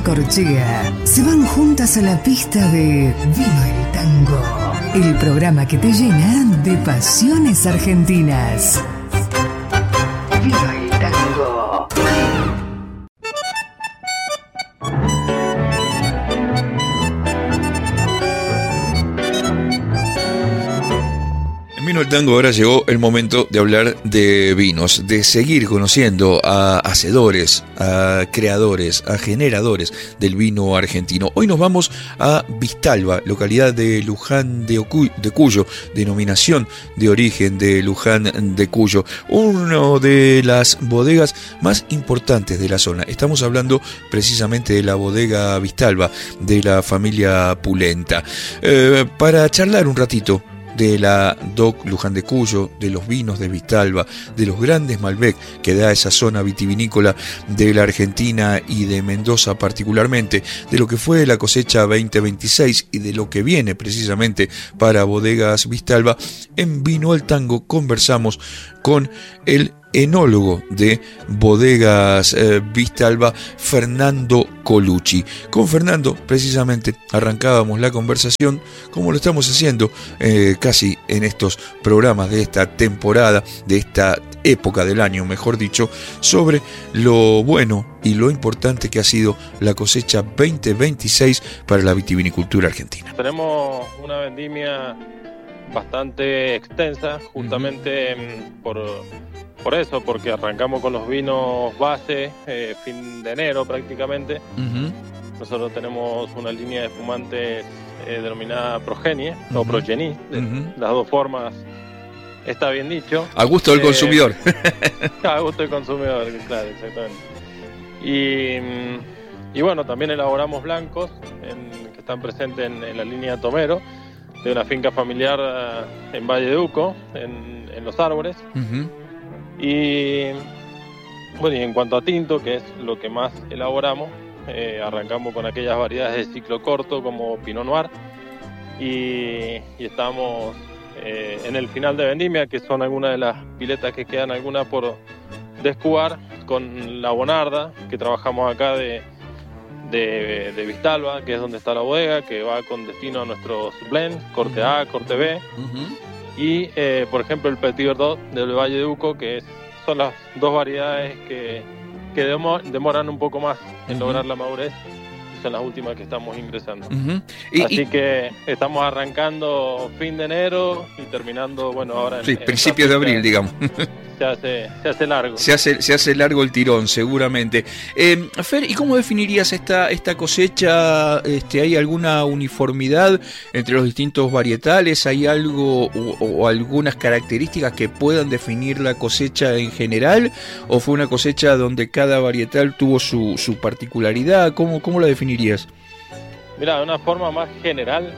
Corchea se van juntas a la pista de Vino el Tango, el programa que te llena de pasiones argentinas. Vino el Tango. Vino el Tango, ahora llegó el momento de hablar de vinos, de seguir conociendo a hacedores, a creadores, a generadores del vino argentino. Hoy nos vamos a Vistalba, localidad de Luján de Cuyo, denominación de origen de Luján de Cuyo, una de las bodegas más importantes de la zona. Estamos hablando precisamente de la bodega Vistalba, de la familia Pulenta. Para charlar un ratito de la DOC Luján de Cuyo, de los vinos de Vistalba, de los grandes Malbec que da esa zona vitivinícola de la Argentina y de Mendoza particularmente, de lo que fue la cosecha 2026 y de lo que viene precisamente para bodegas Vistalba, en Vino el Tango conversamos con el enólogo de bodegas Vistalba, Fernando Colucci. Con Fernando precisamente arrancábamos la conversación, como lo estamos haciendo casi en estos programas de esta temporada, de esta época del año, mejor dicho, sobre lo bueno y lo importante que ha sido la cosecha 2026 para la vitivinicultura argentina. Tenemos una vendimia bastante extensa, justamente por eso, porque arrancamos con los vinos base, fin de enero prácticamente. Nosotros tenemos una línea de espumantes denominada Progenie o Progenie, las dos formas, está bien dicho. A gusto del consumidor. A gusto del consumidor, claro, exactamente. Y bueno, también elaboramos blancos que están presentes en la línea Tomero, de una finca familiar en Valle de Uco, en Los Árboles. Y bueno, y en cuanto a tinto, que es lo que más elaboramos, arrancamos con aquellas variedades de ciclo corto como Pinot Noir y estamos en el final de vendimia, que son algunas de las piletas que quedan, algunas por descubar, con la Bonarda, que trabajamos acá de Vistalba, que es donde está la bodega, que va con destino a nuestros blends, corte A, corte B. Y por ejemplo el Petit Verdot del Valle de Uco, que son las dos variedades que demoran un poco más en lograr la madurez, y son las últimas que estamos ingresando. Así que estamos arrancando fin de enero y terminando, bueno, ahora en principios de abril, digamos. Se hace largo. Se hace largo el tirón, seguramente. Fer, ¿y cómo definirías esta cosecha? ¿Hay alguna uniformidad entre los distintos varietales? ¿Hay algo o algunas características que puedan definir la cosecha en general? ¿O fue una cosecha donde cada varietal tuvo su particularidad? ¿Cómo la definirías? Mira, de una forma más general,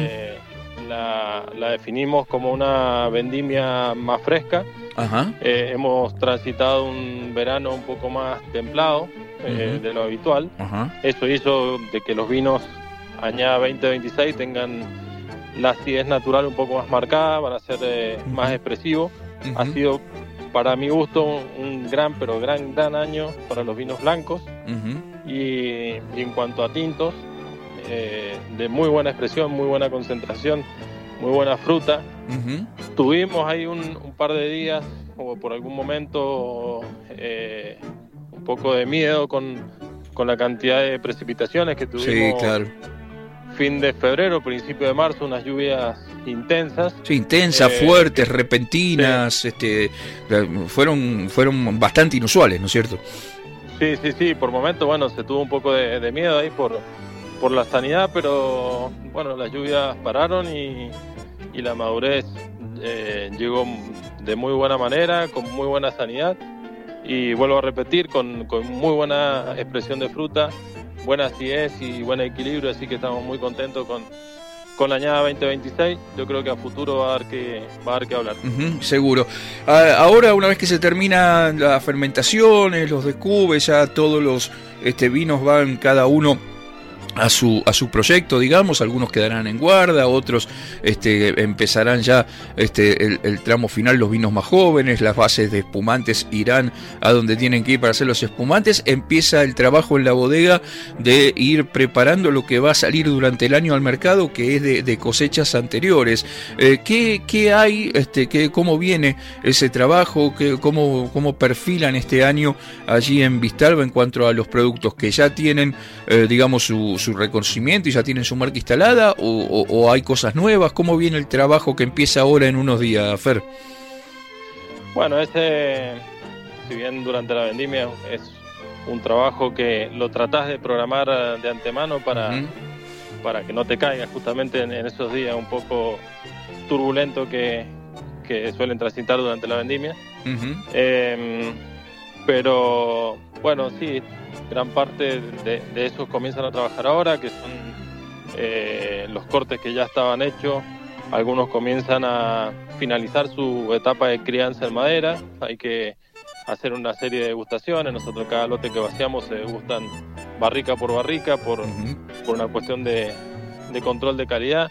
la definimos como una vendimia más fresca. Hemos transitado un verano un poco más templado de lo habitual. Eso hizo de que los vinos añada 2026 tengan la acidez natural un poco más marcada, van a ser más expresivos. Ha sido, para mi gusto, un gran año para los vinos blancos. Y en cuanto a tintos, de muy buena expresión, muy buena concentración, muy buena fruta. Tuvimos ahí un par de días, o por algún momento, un poco de miedo con la cantidad de precipitaciones que tuvimos. Sí, claro. Fin de febrero, principio de marzo, unas lluvias intensas. Sí, intensas, fuertes, repentinas, fueron bastante inusuales, ¿no es cierto? Sí, por momentos, bueno, se tuvo un poco de miedo ahí por la sanidad, pero bueno, las lluvias pararon y la madurez llegó de muy buena manera, con muy buena sanidad, y vuelvo a repetir, con muy buena expresión de fruta, buena acidez y buen equilibrio, así que estamos muy contentos con la añada 2026. Yo creo que a futuro va a dar que hablar. Seguro. Ahora, una vez que se terminan las fermentaciones, los descubes, ya todos los vinos van cada uno a su proyecto, digamos. Algunos quedarán en guarda, otros empezarán ya el tramo final, los vinos más jóvenes, las bases de espumantes irán a donde tienen que ir para hacer los espumantes. Empieza el trabajo en la bodega de ir preparando lo que va a salir durante el año al mercado, que es de cosechas anteriores. ¿Qué hay? ¿Cómo viene ese trabajo? ¿Cómo perfilan este año allí en Vistalba en cuanto a los productos que ya tienen, digamos, su reconocimiento y ya tienen su marca instalada, o hay cosas nuevas? ¿Cómo viene el trabajo que empieza ahora en unos días, Fer? Bueno, si bien durante la vendimia es un trabajo que lo tratás de programar de antemano para que no te caigas justamente en esos días un poco turbulentos que suelen transitar durante la vendimia. Pero bueno, sí, gran parte de esos comienzan a trabajar ahora, que son los cortes que ya estaban hechos. Algunos comienzan a finalizar su etapa de crianza en madera. Hay que hacer una serie de degustaciones. Nosotros cada lote que vaciamos se degustan barrica por barrica por una cuestión de control de calidad.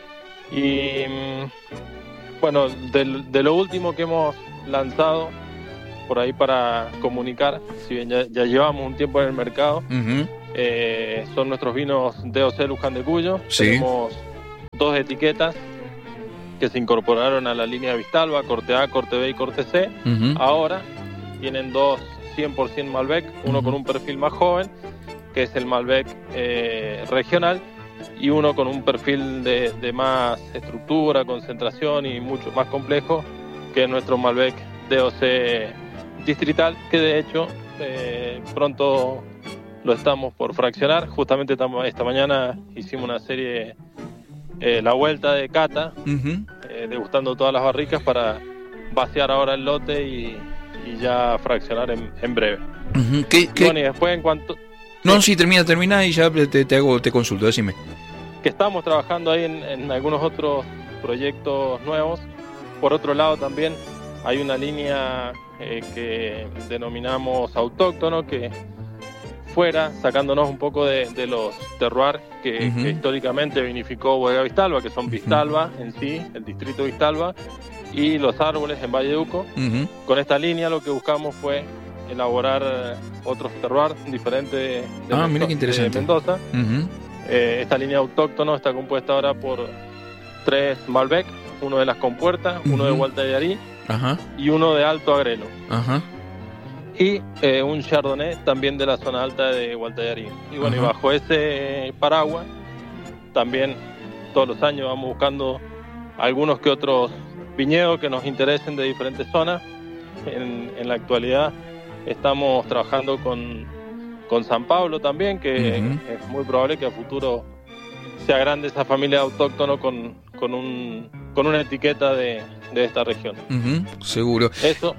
Y bueno, de lo último que hemos lanzado por ahí para comunicar, si bien ya llevamos un tiempo en el mercado, son nuestros vinos DOC Luján de Cuyo. Sí. Tenemos 2 etiquetas que se incorporaron a la línea de Vistalba, corte A, corte B y corte C. Ahora tienen 2 100% Malbec, uno con un perfil más joven, que es el Malbec regional, y uno con un perfil de más estructura, concentración y mucho más complejo, que es nuestro Malbec DOC distrital, que de hecho pronto lo estamos por fraccionar. Justamente esta mañana hicimos una serie, la vuelta de cata, degustando todas las barricas para vaciar ahora el lote y ya fraccionar en breve. Bueno, y después en cuanto... No, sí, termina y ya te consulto, decime. Que estamos trabajando ahí en algunos otros proyectos nuevos. Por otro lado también hay una línea que denominamos autóctono, que fuera, sacándonos un poco de los terroirs que históricamente vinificó Bodega Vistalba, que son Vistalba en sí, el distrito de Vistalba, y los árboles en Valle de Uco. Con esta línea lo que buscamos fue elaborar otros terroirs diferentes de Mendoza. Esta línea autóctono está compuesta ahora por 3 Malbec, uno de las Compuertas, uno de Gualtallarí y uno de Alto Agrelo. Y un Chardonnay también de la zona alta de Gualtallarí. Y bueno, y bajo ese paraguas también todos los años vamos buscando algunos que otros viñedos que nos interesen de diferentes zonas. En la actualidad estamos trabajando con San Pablo también, que es muy probable que a futuro sea grande esa familia autóctono con una etiqueta de esta región. Seguro. Eso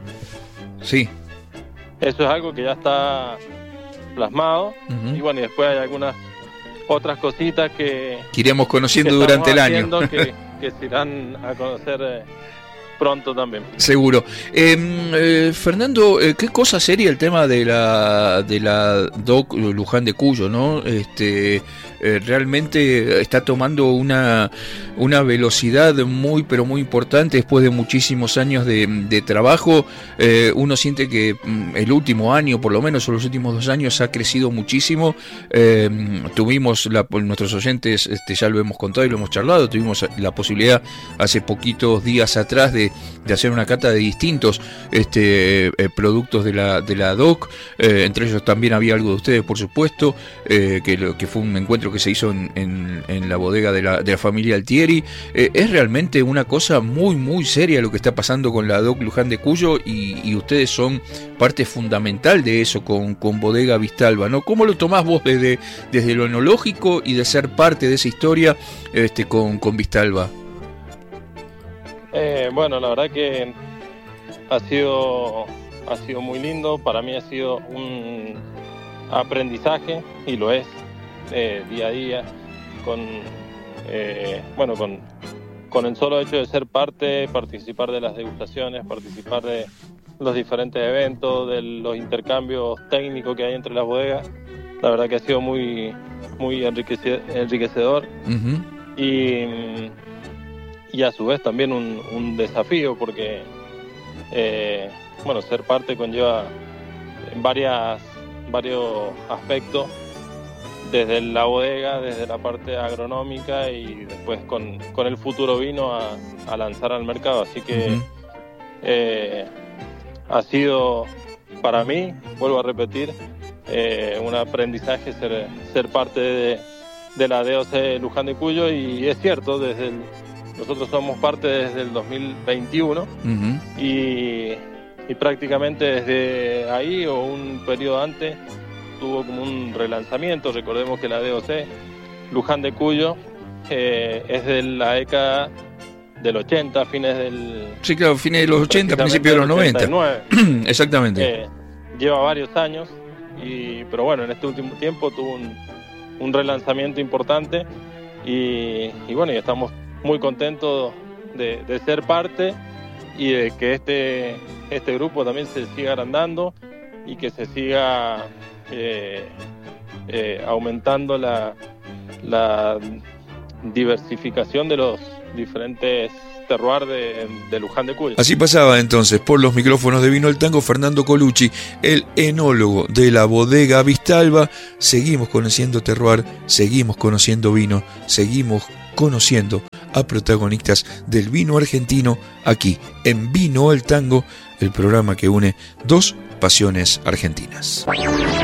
es algo que ya está plasmado. Y bueno, y después hay algunas otras cositas que iremos conociendo durante el año, que se irán a conocer pronto también. Seguro. Fernando, qué cosa sería el tema de la DOC Luján de Cuyo, ¿no? Realmente está tomando una velocidad muy pero muy importante después de muchísimos años de trabajo. Uno siente que el último año, por lo menos, o los últimos 2 años, ha crecido muchísimo. Tuvimos nuestros oyentes, ya lo hemos contado y lo hemos charlado, tuvimos la posibilidad hace poquitos días atrás de hacer una cata de distintos productos de la DOC. Entre ellos también había algo de ustedes, por supuesto, que fue un encuentro que se hizo en la bodega de la familia Altieri. Es realmente una cosa muy muy seria lo que está pasando con la DOC Luján de Cuyo, y ustedes son parte fundamental de eso con Bodega Vistalba, ¿no? ¿Cómo lo tomás vos desde lo enológico y de ser parte de esa historia con Vistalba? Bueno, la verdad que ha sido muy lindo. Para mí ha sido un aprendizaje, y lo es día a día, con el solo hecho de ser parte, participar de las degustaciones, participar de los diferentes eventos, de los intercambios técnicos que hay entre las bodegas. La verdad que ha sido muy, muy enriquecedor. Uh-huh. Y a su vez también un desafío, porque ser parte conlleva varios aspectos, desde la bodega, desde la parte agronómica y después con el futuro vino a lanzar al mercado. Así que uh-huh. Ha sido para mí, vuelvo a repetir, un aprendizaje ser parte de la DOC Luján de Cuyo. Y es cierto, nosotros somos parte desde el 2021 uh-huh. y prácticamente desde ahí o un periodo antes tuvo como un relanzamiento. Recordemos que la DOC Luján de Cuyo es de la década del 80, fines de los 80, principios de los 90. 89. Exactamente. Lleva varios años, pero bueno, en este último tiempo tuvo un relanzamiento importante y estamos muy contentos de ser parte y de que este grupo también se siga agrandando y que se siga aumentando la diversificación de los diferentes terroir de Luján de Cuyo. Así pasaba entonces por los micrófonos de Vino el Tango Fernando Colucci, el enólogo de la bodega Vistalba. Seguimos conociendo terroir, seguimos conociendo vino, seguimos conociendo a protagonistas del vino argentino aquí en Vino el Tango, el programa que une dos pasiones argentinas.